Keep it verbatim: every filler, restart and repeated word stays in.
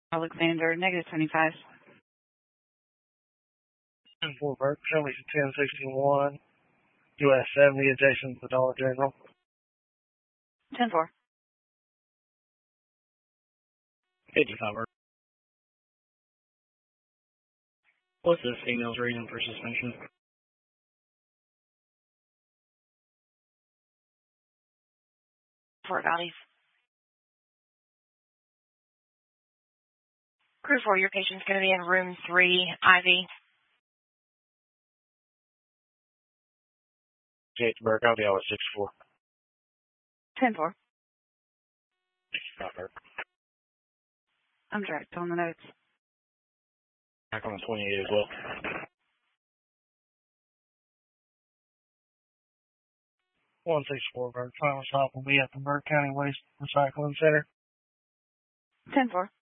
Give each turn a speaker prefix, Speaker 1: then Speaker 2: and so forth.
Speaker 1: Alexander, negative twenty-five.
Speaker 2: ten four, Burke, show me ten sixty-one, U S seventy, adjacent to the Dollar General.
Speaker 1: ten four.
Speaker 3: fifty-five, Burke. What's this female's reason for suspension?
Speaker 1: Fort Valley. Crew four, your patient's going to be in room three, I V.
Speaker 2: Jake Burke, I'll be out at six four.
Speaker 1: ten four.
Speaker 2: fifty-five, Burke.
Speaker 1: I'm direct on the notes.
Speaker 2: Back on the twenty-eight as well. one six four, Burke. Final stop will be at the Burke County Waste Recycling Center.
Speaker 1: ten four.